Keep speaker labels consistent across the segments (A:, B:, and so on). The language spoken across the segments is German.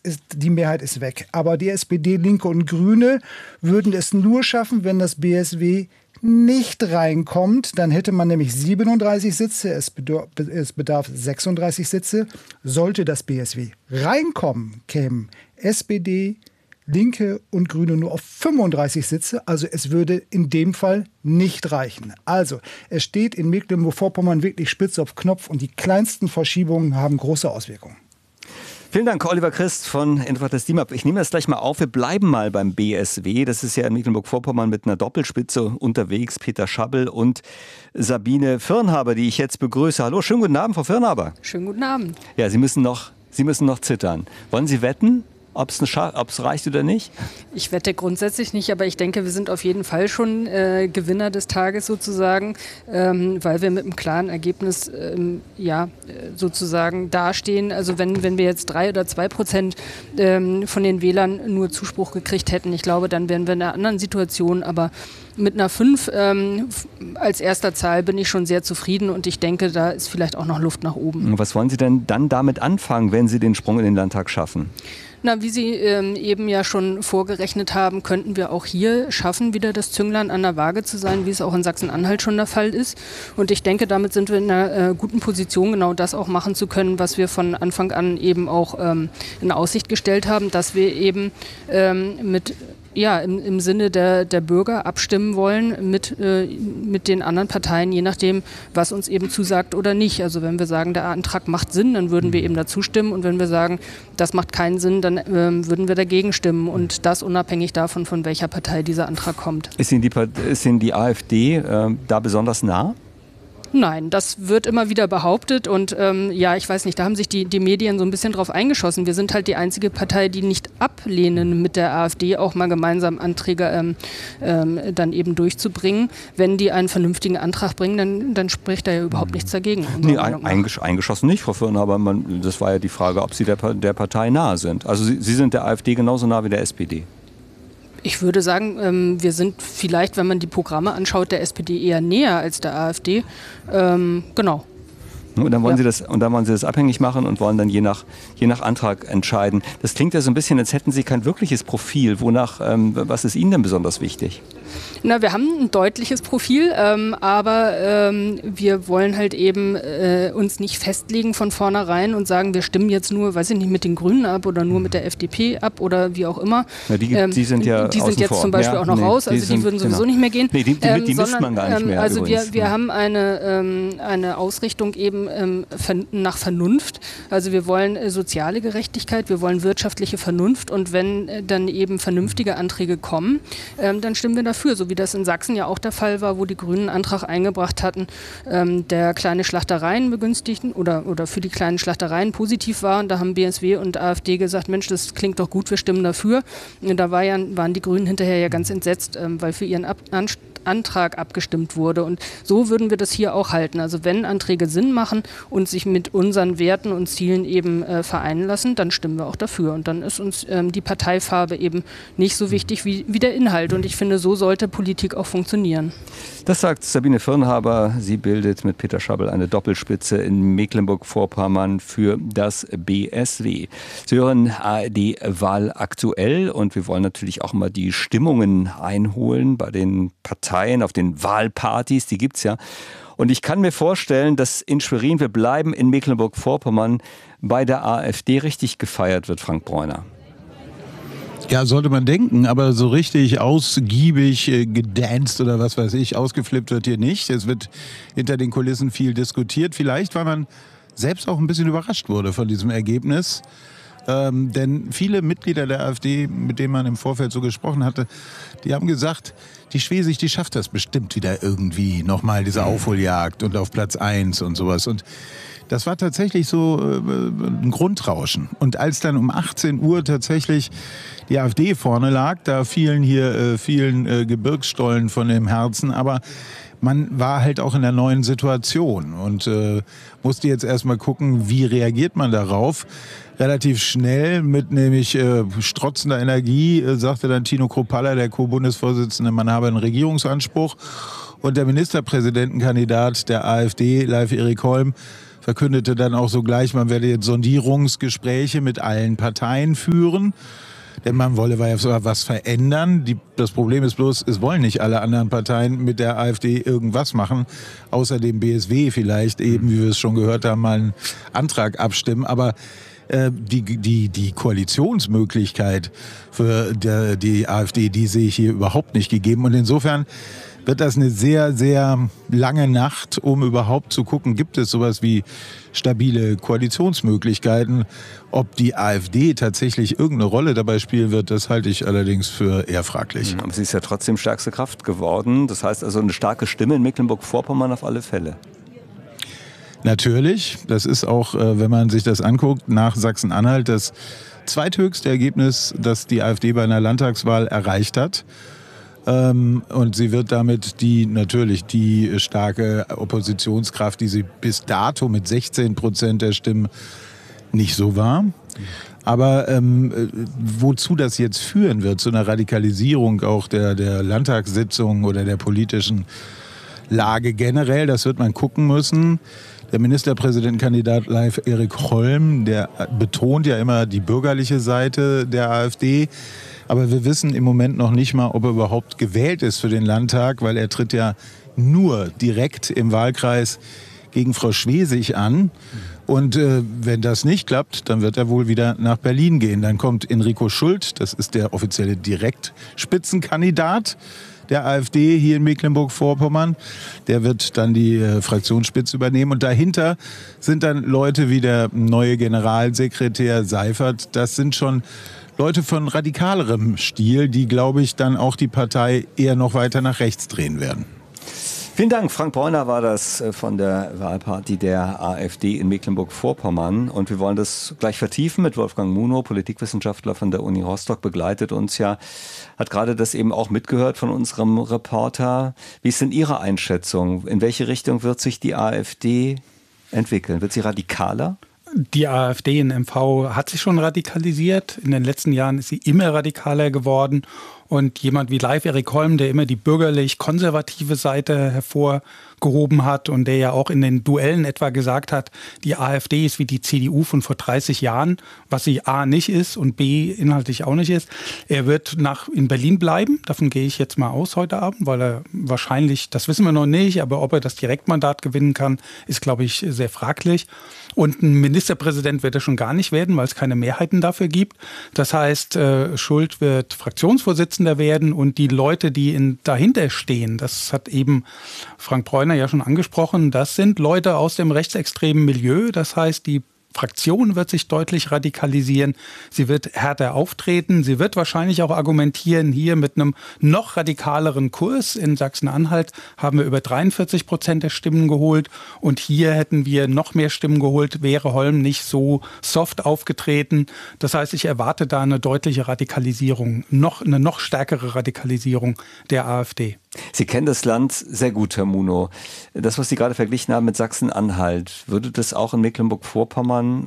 A: die Mehrheit ist weg. Aber die SPD, Linke und Grüne würden es nur schaffen, wenn das BSW nicht reinkommt. Dann hätte man nämlich 37 Sitze. Es bedarf 36 Sitze. Sollte das BSW reinkommen, kämen SPD, Linke und Grüne nur auf 35 Sitze. Also es würde in dem Fall nicht reichen. Also es steht in Mecklenburg-Vorpommern wirklich spitz auf Knopf und die kleinsten Verschiebungen haben große Auswirkungen.
B: Vielen Dank, Oliver Christ von Infratest DIMAP. Ich nehme das gleich mal auf. Wir bleiben mal beim BSW. Das ist ja in Mecklenburg-Vorpommern mit einer Doppelspitze unterwegs. Peter Schabbel und Sabine Firnhaber, die ich jetzt begrüße. Hallo, schönen guten Abend, Frau Firnhaber.
C: Schönen guten Abend.
B: Ja, Sie müssen noch zittern. Wollen Sie wetten, ob es reicht oder nicht?
C: Ich wette grundsätzlich nicht, aber ich denke, wir sind auf jeden Fall schon Gewinner des Tages sozusagen, weil wir mit einem klaren Ergebnis sozusagen dastehen. Also wenn wir jetzt 3 oder 2% von den Wählern nur Zuspruch gekriegt hätten, ich glaube, dann wären wir in einer anderen Situation, aber mit einer 5 als erster Zahl bin ich schon sehr zufrieden und ich denke, da ist vielleicht auch noch Luft nach oben.
B: Was wollen Sie denn dann damit anfangen, wenn Sie den Sprung in den Landtag schaffen?
C: Na, wie Sie eben ja schon vorgerechnet haben, könnten wir auch hier schaffen, wieder das Zünglein an der Waage zu sein, wie es auch in Sachsen-Anhalt schon der Fall ist. Und ich denke, damit sind wir in einer guten Position, genau das auch machen zu können, was wir von Anfang an eben auch in Aussicht gestellt haben, dass wir eben im Sinne der Bürger abstimmen wollen mit den anderen Parteien, je nachdem, was uns eben zusagt oder nicht. Also wenn wir sagen, der Antrag macht Sinn, dann würden wir eben dazu stimmen. Und wenn wir sagen, das macht keinen Sinn, dann würden wir dagegen stimmen. Und das unabhängig davon, von welcher Partei dieser Antrag kommt.
B: Ist Ihnen die AfD da besonders nah?
C: Nein, das wird immer wieder behauptet und ich weiß nicht, da haben sich die Medien so ein bisschen drauf eingeschossen. Wir sind halt die einzige Partei, die nicht ablehnen, mit der AfD auch mal gemeinsam Anträge dann eben durchzubringen. Wenn die einen vernünftigen Antrag bringen, dann spricht da ja überhaupt nichts dagegen.
B: Nee, eingeschossen nicht, Frau Firnhaber, aber das war ja die Frage, ob Sie der Partei nahe sind. Also Sie sind der AfD genauso nah wie der SPD.
C: Ich würde sagen, wir sind vielleicht, wenn man die Programme anschaut, der SPD eher näher als der AfD. Genau.
B: Und dann wollen Sie das abhängig machen und wollen dann je nach Antrag entscheiden. Das klingt ja so ein bisschen, als hätten Sie kein wirkliches Profil. Was ist Ihnen denn besonders wichtig?
C: Na, wir haben ein deutliches Profil, aber wir wollen halt eben uns nicht festlegen von vornherein und sagen, wir stimmen jetzt nur, weiß ich nicht, mit den Grünen ab oder nur mit der FDP ab oder wie auch immer.
B: Ja, die sind ja
C: die sind jetzt zum Beispiel auch noch raus, also die würden sowieso nicht mehr gehen.
B: Nee, die müsste man gar nicht mehr.
C: Also
B: übrigens.
C: wir haben eine Ausrichtung eben nach Vernunft. Also wir wollen soziale Gerechtigkeit, wir wollen wirtschaftliche Vernunft und wenn dann eben vernünftige Anträge kommen, dann stimmen wir dafür, so wie das in Sachsen ja auch der Fall war, wo die Grünen einen Antrag eingebracht hatten, der kleine Schlachtereien begünstigten oder für die kleinen Schlachtereien positiv war. Und da haben BSW und AfD gesagt, Mensch, das klingt doch gut, wir stimmen dafür. Und da waren die Grünen hinterher ja ganz entsetzt, weil für ihren Antrag abgestimmt wurde. Und so würden wir das hier auch halten. Also wenn Anträge Sinn machen und sich mit unseren Werten und Zielen eben vereinen lassen, dann stimmen wir auch dafür. Und dann ist uns die Parteifarbe eben nicht so wichtig wie der Inhalt. Und ich finde, so sollte Politik auch funktionieren.
B: Das sagt Sabine Firnhaber. Sie bildet mit Peter Schabbel eine Doppelspitze in Mecklenburg-Vorpommern für das BSW. Sie hören ARD Wahl aktuell und wir wollen natürlich auch mal die Stimmungen einholen bei den Parteien, auf den Wahlpartys, die gibt's ja. Und ich kann mir vorstellen, dass in Schwerin, wir bleiben in Mecklenburg-Vorpommern, bei der AfD richtig gefeiert wird, Frank Bräuner.
D: Ja, sollte man denken, aber so richtig ausgiebig gedanced oder was weiß ich, ausgeflippt wird hier nicht. Es wird hinter den Kulissen viel diskutiert. Vielleicht, weil man selbst auch ein bisschen überrascht wurde von diesem Ergebnis. Denn viele Mitglieder der AfD, mit denen man im Vorfeld so gesprochen hatte, die haben gesagt, die Schwesig, die schafft das bestimmt wieder irgendwie nochmal, diese Aufholjagd und auf Platz 1 und sowas. Und das war tatsächlich so ein Grundrauschen. Und als dann um 18 Uhr tatsächlich die AfD vorne lag, da fielen Gebirgsstollen von dem Herzen, aber man war halt auch in einer neuen Situation und musste jetzt erstmal gucken, wie reagiert man darauf. Relativ schnell mit nämlich strotzender Energie sagte dann Tino Kruppalla, der Co-Bundesvorsitzende, man habe einen Regierungsanspruch. Und der Ministerpräsidentenkandidat der AfD, Leif Erik Holm, verkündete dann auch sogleich, man werde jetzt Sondierungsgespräche mit allen Parteien führen. Denn man wolle was verändern. Das Problem ist bloß, es wollen nicht alle anderen Parteien mit der AfD irgendwas machen, außer dem BSW vielleicht eben, wie wir es schon gehört haben, mal einen Antrag abstimmen. Aber die Koalitionsmöglichkeit für die AfD, die sehe ich hier überhaupt nicht gegeben. Und insofern wird das eine sehr, sehr lange Nacht, um überhaupt zu gucken, gibt es sowas wie stabile Koalitionsmöglichkeiten. Ob die AfD tatsächlich irgendeine Rolle dabei spielen wird, das halte ich allerdings für eher fraglich.
B: Aber sie ist ja trotzdem stärkste Kraft geworden. Das heißt also eine starke Stimme in Mecklenburg-Vorpommern auf alle Fälle.
D: Natürlich, das ist auch, wenn man sich das anguckt, nach Sachsen-Anhalt das zweithöchste Ergebnis, das die AfD bei einer Landtagswahl erreicht hat. Und sie wird damit die starke Oppositionskraft, die sie bis dato mit 16% der Stimmen nicht so war. Aber wozu das jetzt führen wird, zu einer Radikalisierung auch der Landtagssitzung oder der politischen Lage generell, das wird man gucken müssen. Der Ministerpräsidentenkandidat Leif Erik Holm, der betont ja immer die bürgerliche Seite der AfD. Aber wir wissen im Moment noch nicht mal, ob er überhaupt gewählt ist für den Landtag, weil er tritt ja nur direkt im Wahlkreis gegen Frau Schwesig an. Und wenn das nicht klappt, dann wird er wohl wieder nach Berlin gehen. Dann kommt Enrico Schult, das ist der offizielle Direktspitzenkandidat der AfD hier in Mecklenburg-Vorpommern. Der wird dann die Fraktionsspitze übernehmen. Und dahinter sind dann Leute wie der neue Generalsekretär Seifert. Das sind schon Leute von radikalerem Stil, die, glaube ich, dann auch die Partei eher noch weiter nach rechts drehen werden.
B: Vielen Dank. Frank Bräuner war das von der Wahlparty der AfD in Mecklenburg-Vorpommern. Und wir wollen das gleich vertiefen mit Wolfgang Munow, Politikwissenschaftler von der Uni Rostock, begleitet uns ja, hat gerade das eben auch mitgehört von unserem Reporter. Wie ist denn Ihre Einschätzung? In welche Richtung wird sich die AfD entwickeln? Wird sie radikaler?
E: Die AfD in MV hat sich schon radikalisiert. In den letzten Jahren ist sie immer radikaler geworden. Und jemand wie Leif Erik Holm, der immer die bürgerlich-konservative Seite hervorgehoben hat und der ja auch in den Duellen etwa gesagt hat, die AfD ist wie die CDU von vor 30 Jahren, was sie A nicht ist und B inhaltlich auch nicht ist. Er wird in Berlin bleiben, davon gehe ich jetzt mal aus heute Abend, weil er wahrscheinlich, das wissen wir noch nicht, aber ob er das Direktmandat gewinnen kann, ist, glaube ich, sehr fraglich. Und ein Ministerpräsident wird er schon gar nicht werden, weil es keine Mehrheiten dafür gibt. Das heißt, Schult wird Fraktionsvorsitzender werden und die Leute, die dahinter stehen, das hat eben Frank Bräuner ja schon angesprochen, das sind Leute aus dem rechtsextremen Milieu. Das heißt, die Fraktion wird sich deutlich radikalisieren. Sie wird härter auftreten. Sie wird wahrscheinlich auch argumentieren, hier mit einem noch radikaleren Kurs. In Sachsen-Anhalt haben wir über 43% der Stimmen geholt. Und hier hätten wir noch mehr Stimmen geholt, wäre Holm nicht so soft aufgetreten. Das heißt, ich erwarte da eine deutliche Radikalisierung, eine noch stärkere Radikalisierung der AfD.
B: Sie kennen das Land sehr gut, Herr Munow. Das, was Sie gerade verglichen haben mit Sachsen-Anhalt, würde das auch in Mecklenburg-Vorpommern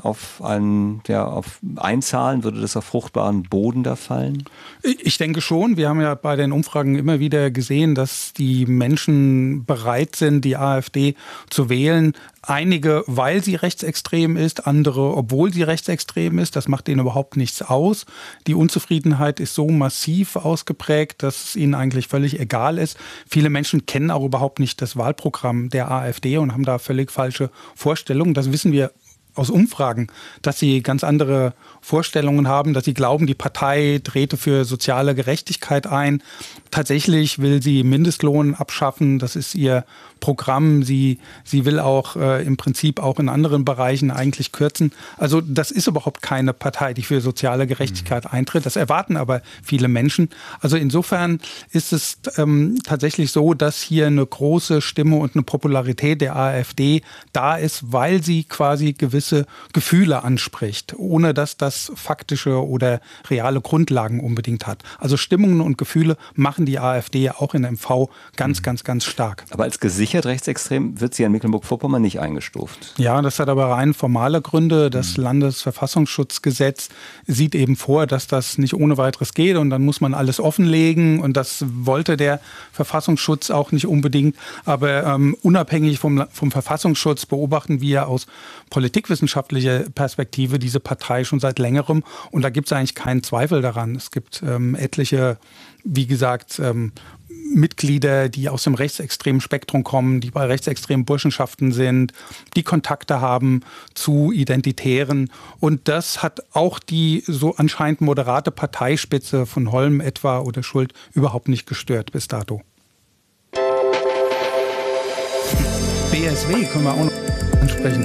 B: einzahlen? Würde das auf fruchtbaren Boden da fallen?
E: Ich denke schon. Wir haben ja bei den Umfragen immer wieder gesehen, dass die Menschen bereit sind, die AfD zu wählen. Einige, weil sie rechtsextrem ist, andere, obwohl sie rechtsextrem ist. Das macht ihnen überhaupt nichts aus. Die Unzufriedenheit ist so massiv ausgeprägt, dass es ihnen eigentlich völlig egal ist. Viele Menschen kennen auch überhaupt nicht das Wahlprogramm der AfD und haben da völlig falsche Vorstellungen. Das wissen wir aus Umfragen, dass sie ganz andere Vorstellungen haben, dass sie glauben, die Partei trete für soziale Gerechtigkeit ein. Tatsächlich will sie Mindestlohn abschaffen, das ist ihr Programm. Sie will auch im Prinzip auch in anderen Bereichen eigentlich kürzen. Also das ist überhaupt keine Partei, die für soziale Gerechtigkeit eintritt. Das erwarten aber viele Menschen. Also insofern ist es tatsächlich so, dass hier eine große Stimme und eine Popularität der AfD da ist, weil sie quasi gewisse gewisse Gefühle anspricht, ohne dass das faktische oder reale Grundlagen unbedingt hat. Also Stimmungen und Gefühle machen die AfD auch in MV ganz, ganz, ganz stark.
B: Aber als gesichert rechtsextrem wird sie in Mecklenburg-Vorpommern nicht eingestuft.
E: Ja, das hat aber rein formale Gründe. Das Landesverfassungsschutzgesetz sieht eben vor, dass das nicht ohne weiteres geht und dann muss man alles offenlegen und das wollte der Verfassungsschutz auch nicht unbedingt. Aber unabhängig vom Verfassungsschutz beobachten wir aus politikwissenschaftlicher Perspektive diese Partei schon seit längerem und da gibt es eigentlich keinen Zweifel daran. Es gibt etliche, wie gesagt, Mitglieder, die aus dem rechtsextremen Spektrum kommen, die bei rechtsextremen Burschenschaften sind, die Kontakte haben zu Identitären. Und das hat auch die so anscheinend moderate Parteispitze von Holm etwa oder Schult überhaupt nicht gestört bis dato. BSW können wir auch noch ansprechen.